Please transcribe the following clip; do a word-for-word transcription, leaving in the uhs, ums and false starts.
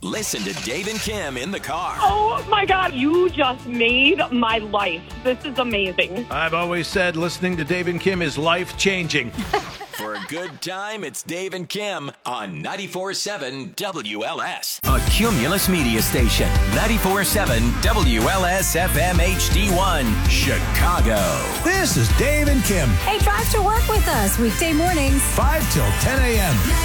Listen to Dave and Kim in the car. Oh, my God. You just made my life. This is amazing. I've always said listening to Dave and Kim is life-changing. For a good time, it's Dave and Kim on ninety-four point seven W L S. A Cumulus Media Station. ninety-four point seven W L S F M H D one, Chicago. This is Dave and Kim. Hey, drive to work with us weekday mornings. five till ten a.m.